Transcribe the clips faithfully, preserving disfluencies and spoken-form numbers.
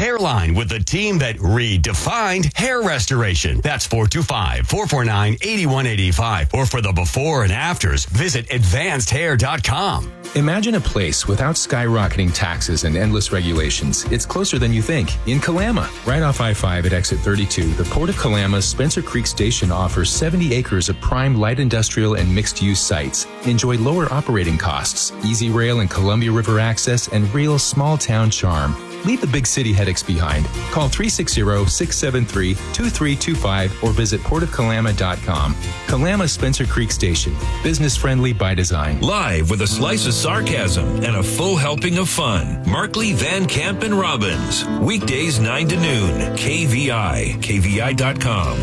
hairline with the team that redefined hair restoration. That's four two five, four four nine, eight one eight five. Or for the before and afters, visit advanced hair dot com. Imagine a place without skyrocketing taxes and endless regulations. It's closer than you think. In Kalama, right off I five at exit thirty-two, the Port of Kalama's Spencer Creek Station offers seventy acres of prime light industrial and mixed-use sites. Enjoy lower operating costs, easy rail and Columbia River access, and real small-town charm. Leave the big city headaches behind. Call three six zero, six seven three, two three two five or visit port of kalama dot com. Kalama Spencer Creek Station. Business-friendly by design. Live with a slice of sarcasm and a full helping of fun. Markley, Van Camp, and Robbins. Weekdays nine to noon. K V I. K V I dot com.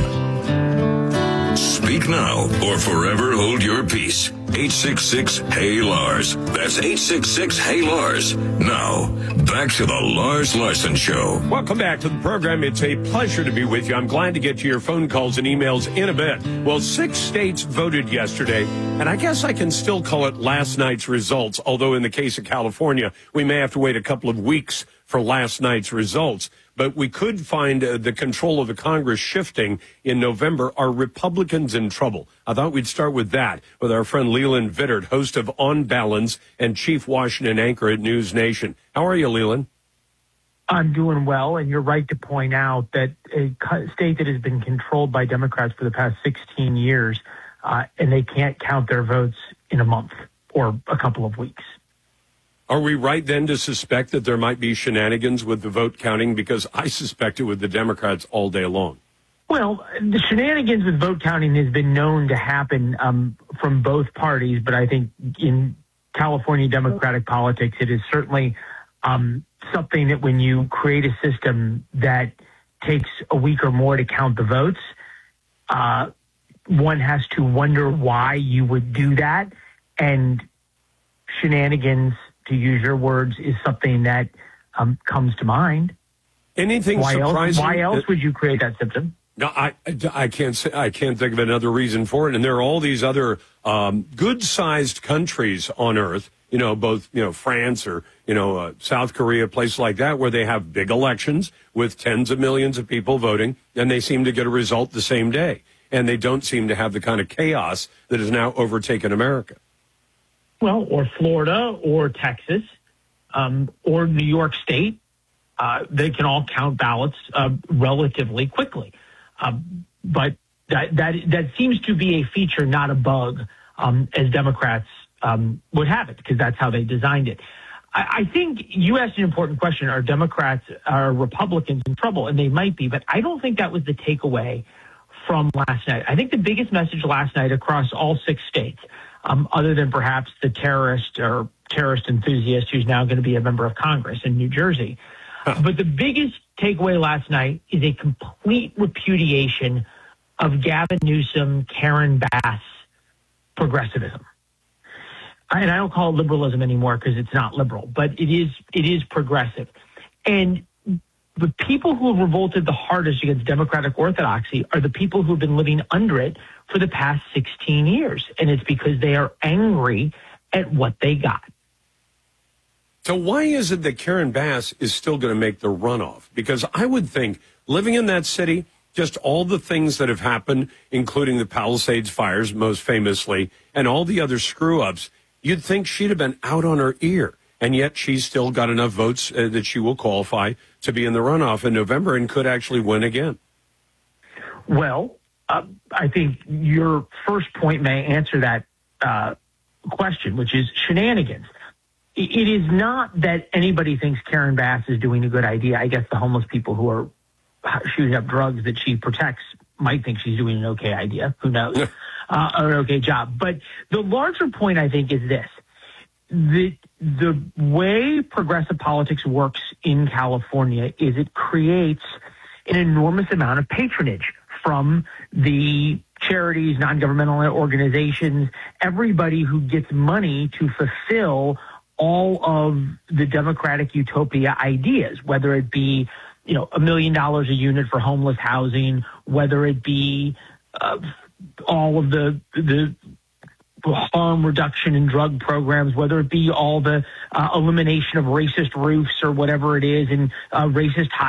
Speak now or forever hold your peace. eight six six, Hey Lars. That's eight six six, Hey Lars. Now, back to the Lars Larson Show. Welcome back to the program. It's a pleasure to be with you. I'm glad to get to your phone calls and emails in a bit. Well, six states voted yesterday, and I guess I can still call it last night's results, although in the case of California, we may have to wait a couple of weeks for last night's results. But we could find uh, the control of the Congress shifting in November. Are Republicans in trouble? I thought we'd start with that, with our friend Leland Vittert, host of On Balance and chief Washington anchor at News Nation. How are you, Leland? I'm doing well, and you're right to point out that a state that has been controlled by Democrats for the past sixteen years, uh, and they can't count their votes in a month or a couple of weeks. Are we right then to suspect that there might be shenanigans with the vote counting? Because I suspect it with the Democrats all day long. Well, the shenanigans with vote counting has been known to happen um, from both parties, but I think in California Democratic politics, it is certainly um, something that when you create a system that takes a week or more to count the votes, uh, one has to wonder why you would do that. And shenanigans, to use your words, is something that um, comes to mind. Anything why surprising? Else, why else that, would you create that system? No, I, I can't say, I can't think of another reason for it. And there are all these other um, good-sized countries on Earth, you know, both, you know, France or, you know, uh, South Korea, places like that, where they have big elections with tens of millions of people voting, and they seem to get a result the same day. And they don't seem to have the kind of chaos that has now overtaken America. Well, or Florida or Texas um, or New York State, uh, they can all count ballots uh, relatively quickly. Um, but that, that that seems to be a feature, not a bug, um, as Democrats um, would have it, because that's how they designed it. I, I think you asked an important question. Are Democrats, are Republicans in trouble? And they might be, but I don't think that was the takeaway from last night. I think the biggest message last night across all six states, Um, other than perhaps the terrorist or terrorist enthusiast who's now going to be a member of Congress in New Jersey. Huh. But the biggest takeaway last night is a complete repudiation of Gavin Newsom, Karen Bass progressivism. And I don't call it liberalism anymore because it's not liberal, but it is it is progressive. And the people who have revolted the hardest against democratic orthodoxy are the people who have been living under it for the past sixteen years. And it's because they are angry at what they got. So why is it that Karen Bass is still going to make the runoff? Because I would think, living in that city, just all the things that have happened, including the Palisades fires, most famously, and all the other screw-ups, you'd think she'd have been out on her ear. And yet she's still got enough votes uh, that she will qualify to be in the runoff in November and could actually win again. Well, uh, I think your first point may answer that uh, question, which is shenanigans. It is not that anybody thinks Karen Bass is doing a good idea. I guess the homeless people who are shooting up drugs that she protects might think she's doing an okay idea. Who knows? uh, or an okay job. But the larger point, I think, is this. The, the way progressive politics works in California is it creates an enormous amount of patronage from the charities, non-governmental organizations, everybody who gets money to fulfill all of the democratic utopia ideas, whether it be, you know, a million dollars a unit for homeless housing, whether it be uh, all of the the harm reduction in drug programs, whether it be all the uh, elimination of racist roofs or whatever it is, and uh, racist high